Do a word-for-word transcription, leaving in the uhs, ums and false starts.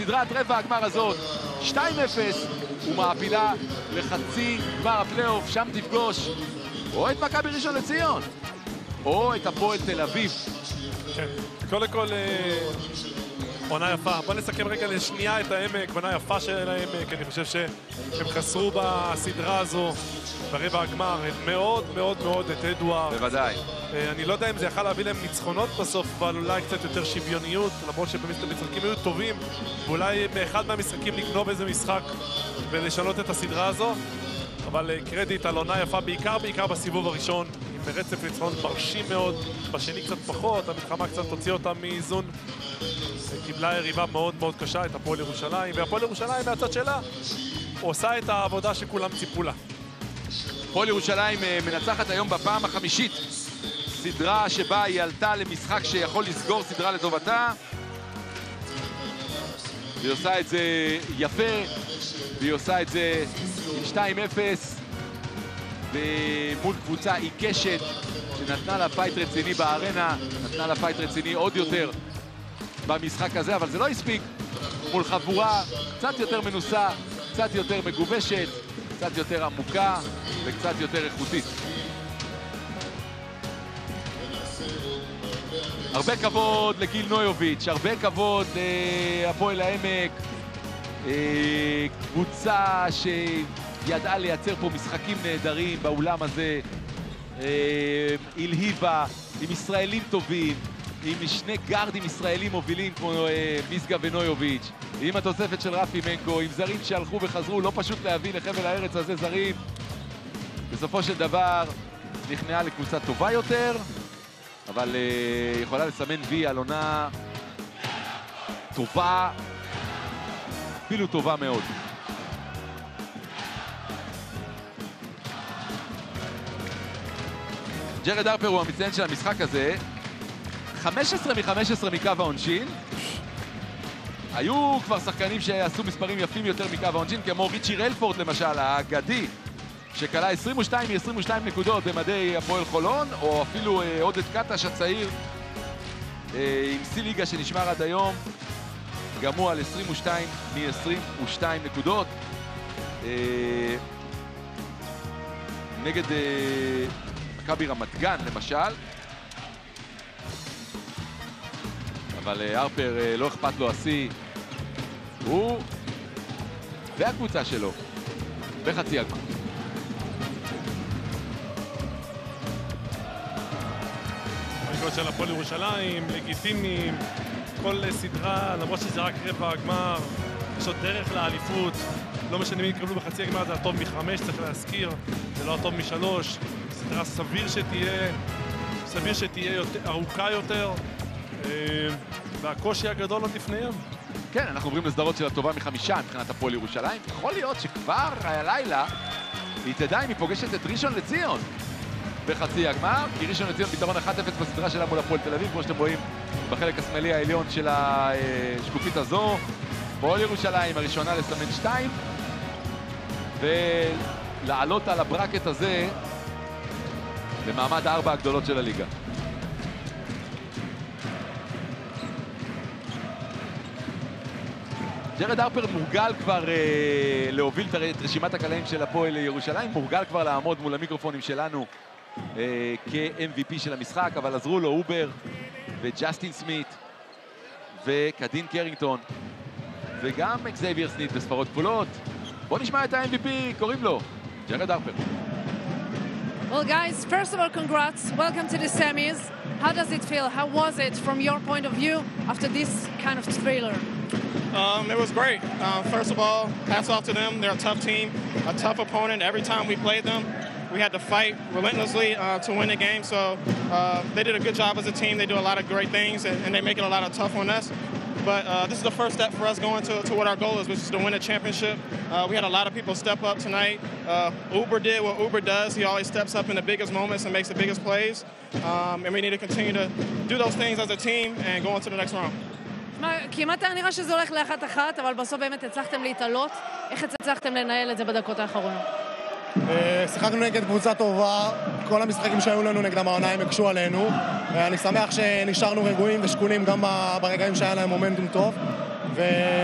בסדרת רבע הגמר הזאת, שתיים אפס, ומעפילה לחצי גמר הפלייאוף, שם תפגוש או את מכבי ראשון לציון, או את הפועל תל אביב. כן, קודם כל, עונה יפה. בוא נסכם רגע לשנייה את העמק, עונה יפה של העמק. אני חושב שהם חסרו בסדרה הזו, ברבע הגמר, מאוד מאוד מאוד את אדוארד. בוודאי. אני לא יודע אם זה יכל להביא להם ניצחונות בסוף, אבל אולי קצת יותר שוויוניות, למרות שבמשחקים היו טובים, ואולי באחד מהמשחקים לגנוב איזה משחק ולשנות את הסדרה הזו. אבל קרדיט על עונה יפה, בעיקר בעיקר בסיבוב הראשון, עם רצף ניצחון מרשים מאוד, בשני קצת פחות, המלחמה קצת תוציא אותה מאיזון. קיבלה יריבה מאוד מאוד קשה, את הפועל ירושלים, והפועל ירושלים מהצד שלה עושה את העבודה שכולם ציפו לה. הפועל ירושלים מנצחת היום בפעם החמישית, סדרה שבה היא עלתה למשחק שיכול לסגור סדרה לטובתה. היא עושה את זה יפה, והיא עושה את זה שתיים אפס, ומול קבוצה עיקשת שנתנה לה פייט רציני בארנה, נתנה לה פייט רציני עוד יותר במשחק הזה, אבל זה לא הספיק מול חבורה קצת יותר מנוסה, קצת יותר מגובשת, קצת יותר עמוקה וקצת יותר איכותית. הרבה כבוד לגיל נויוביץ', הרבה כבוד להפועל העמק, קבוצה שידעה לייצר פה משחקים נהדרים באולם הזה, הלהיבה עם ישראלים טובים, עם שני גארדים ישראלים מובילים כמו מיסגה ונויוביץ', עם התוספת של רפי מנקו, עם זרים שהלכו וחזרו, לא פשוט להביא לחבל הארץ הזה זרים. בסופו של דבר נכנעה לקבוצה טובה יותר, אבל uh, יכולה לסמן וי על עונה טובה, אפילו טובה מאוד. ג'רד הרפר הוא המצטיין של המשחק הזה, חמש עשרה מ-חמש עשרה מקו העונשין. היו כבר שחקנים שעשו מספרים יפים יותר מקו העונשין, כמו ריצ'י רלפורד למשל, האגדי, שקלה עשרים ושתיים מ-עשרים ושתיים נקודות במדי הפועל חולון, או אפילו אה, עודד קטש הצעיר אה, עם סי ליגה שנשמר עד היום, גם הוא על עשרים ושתיים מ-עשרים ושתיים נקודות. אה, נגד אה, מכבי רמת גן למשל. אבל אה, הרפר אה, לא אכפת לו השיא. הוא והקבוצה שלו בחצי הגמר. של הפועל ירושלים, לגיטימיים, כל סדרה, למרות שזה רק רבע הגמר, יש עוד דרך לאליפות, לא משנה מי יקבלו בחצי הגמר, זה הטוב מחמש, צריך להזכיר, זה לא הטוב משלוש, סדרה סביר שתהיה, סביר שתהיה יותר, ארוכה יותר, והקושי הגדול עוד לפניהם. כן, אנחנו עוברים לסדרות של הטובה מחמישה מבחינת הפועל ירושלים, יכול להיות שכבר הלילה היא תדע אם היא פוגשת את ראשון לציון בחצי הגמר, כי ראשון לציון פתרון אחת אפס בסדרה שלה מול הפועל תל אביב, כמו שאתם רואים בחלק השמאלי העליון של השקופית הזו. הפועל ירושלים הראשונה לסמן שתיים, ולעלות על הברקט הזה במעמד הארבע הגדולות של הליגה. ג'רד הרפר מורגל כבר אה, להוביל את רשימת הקלעים של הפועל ירושלים, מורגל כבר לעמוד מול המיקרופונים שלנו כ-אם וי פי של המשחק, אבל עזרו לו אובר וג'סטין סמית וקדין קרינגטון וגם אקזייביר סנית בספרות כפולות. בואו נשמע את ה-אם וי פי, קוראים לו ג'רד הרפר. Well guys, first of all congrats, welcome to the semis. How does it feel? How was it from your point of view after this kind of thriller? Um, it was great. Uh, first of all, hats off to them. They're a tough team, a tough opponent. Every time we played them, we had to fight relentlessly uh, to win the game. So uh, they did a good job as a team. They do a lot of great things, and, and they make it a lot of tough on us. But uh, this is the first step for us going to, to what our goal is, which is to win a championship. Uh, we had a lot of people step up tonight. Uh, Uber did what Uber does. He always steps up in the biggest moments and makes the biggest plays. Um, and we need to continue to do those things as a team and go on to the next round. כמעט נראה שזה הולך לאחת אחת, אבל בסוף באמת הצלחתם להתעלות. איך הצלחתם לנהל את זה בדקות האחרונות? שיחקנו נגד קבוצה טובה, כל המשחקים שהיו לנו נגדם העונה הם הקשו עלינו. אני שמח שנשארנו רגועים ושקולים גם ברגעים שהיה להם מומנטום טוב.